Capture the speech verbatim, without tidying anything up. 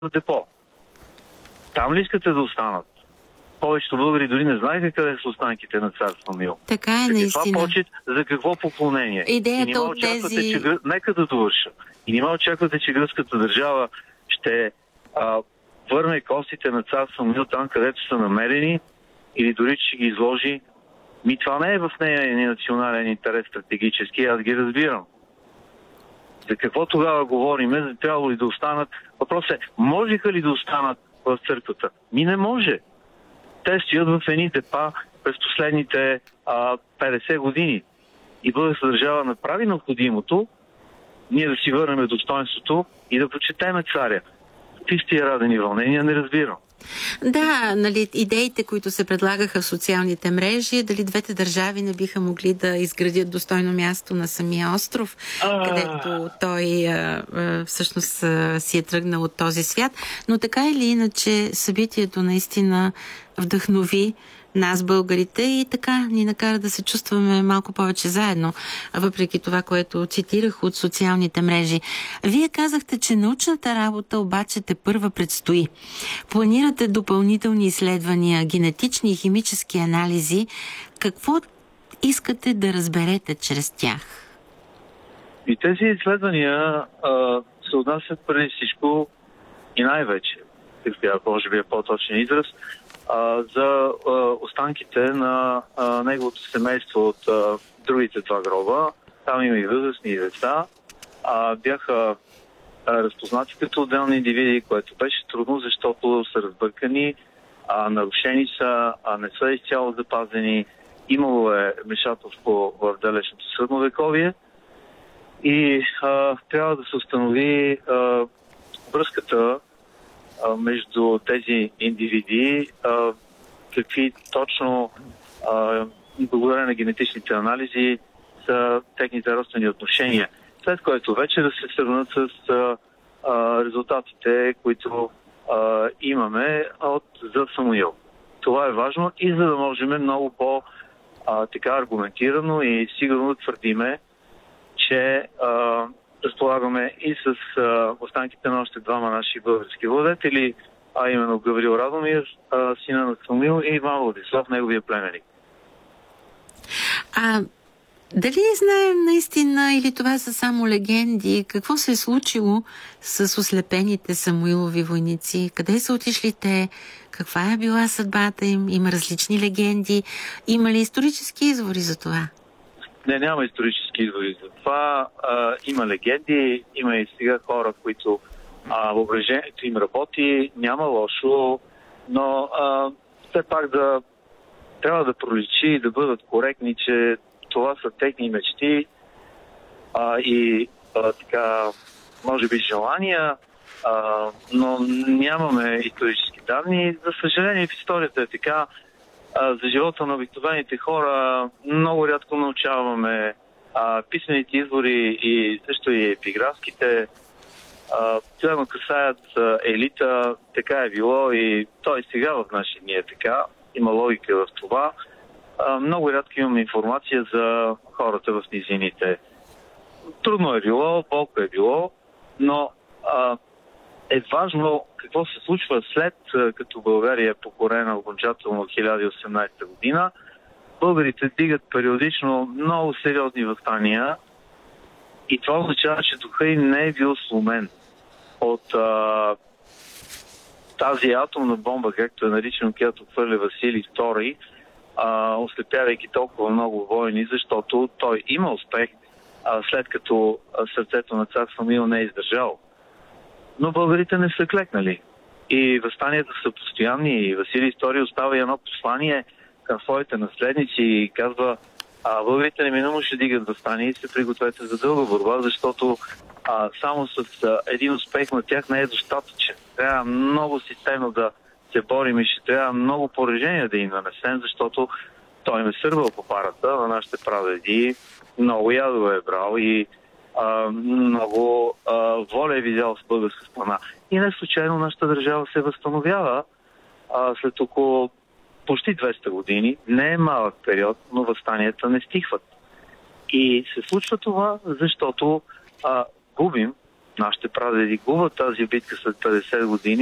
депо. Там ли искате да останат? Повечето българи дори не знаеха къде са останките на цар Самуил. Така е, за наистина. Каква почет, за какво поклонение? Идеята и нима от очаквате, тези... че... Нека да довърша. И нима очаквате, че гръцката държава ще а, върне костите на цар Самуил там, където са намерени, или дори че ги изложи. Ми това не е в нея национален интерес стратегически, аз ги разбирам. За какво тогава говориме? За трябва ли да останат? Въпросът е, можеха ли да останат в църквата? Ми не може. Те стоят в едни депа през последните а, петдесет години. И българската държава направи необходимото ние да си върнем достоинството и да почетеме царя. Ти с тия радени вълнения не разбирам. Да, нали, идеите, които се предлагаха в социалните мрежи, дали двете държави не биха могли да изградят достойно място на самия остров, а... където той а, а, всъщност а, си е тръгнал от този свят. Но така или иначе събитието наистина вдъхнови нас, българите, и така ни накара да се чувстваме малко повече заедно, въпреки това, което цитирах от социалните мрежи. Вие казахте, че научната работа обаче тепърва предстои. Планирате допълнителни изследвания, генетични и химически анализи. Какво искате да разберете чрез тях? И тези изследвания а, се отнасят преди всичко и най-вече, може би е по-точен израз, за а, останките на а, неговото семейство от а, другите два гроба. Там има и възрастни и деца. А, бяха а, разпознати като отделни индивиди, което беше трудно, защото са разбъркани, а, нарушени са, а не са изцяло запазени. Имало е вмешателство в далечното средновековие и а, трябва да се установи а, връзката между тези индивиди, а, какви точно а, благодарение на генетичните анализи са техните родствени отношения. След което вече да се сравнят с а, а, резултатите, които а, имаме от за Самуил. Това е важно и за да можем много по а, така аргументирано и сигурно да твърдиме, че а, разполагаме и с а, останките на още двама наши български владетели, а именно Гаврил Радомир, а, сина на Самуил, и Иван Владислав, неговия племенник. А дали знаем наистина, или това са само легенди, какво се е случило с ослепените Самуилови войници? Къде са отишли те? Каква е била съдбата им? Има различни легенди. Има ли исторически извори за това? Не, няма исторически извори за това. А, има легенди, има и сега хора, които а, въображението им работи, няма лошо, но а, все пак да трябва да проличи и да бъдат коректни, че това са техни мечти а, и а, така, може би желания, а, но нямаме исторически данни. За съжаление в историята е така. За живота на обикновените хора много рядко научаваме а, писаните извори и също и епиграфските. Тясно касаят а, елита, така е било и той сега в наши дни е така. Има логика в това. А, много рядко имаме информация за хората в низините. Трудно е било, болко е било, но а, е важно какво се случва след като България е покорена окончателно хиляда и осемнадесета година. Българите дигат периодично много сериозни въстания и това означава, че духа им не е бил сломен от а, тази атомна бомба, както е наричано, която хвърля Василий втори, а, ослепявайки толкова много войни, защото той има успех, а, след като сърцето на цар Самуил не е издържало. Но българите не са клекнали. И въстанията са постоянни. И Василий втори остава едно послание към своите наследници и казва, а българите неминуемо ще дигат въстание и се пригответе за дълга борба, защото а, само с а, един успех на тях не е достатъчен. Трябва много системно да се борим и ще трябва много поражения да им нанесем, защото той ме сървал по парата на нашите прадеди, много ядове е брал и а, много а, воля е видял с българска страна. И не случайно нашата държава се възстановява а, след около почти двеста години. Не е малък период, но въстанията не стихват. И се случва това, защото а, губим нашите прадеди губят тази битка след петдесет години.